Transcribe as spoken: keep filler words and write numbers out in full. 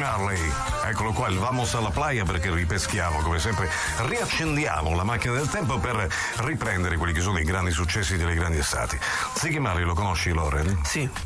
Marley. Eccolo qua, il vamos alla playa, perché ripeschiamo, come sempre, riaccendiamo la macchina del tempo per riprendere quelli che sono i grandi successi delle grandi estati. Ziggy Marley, lo conosci, Loren? Sì.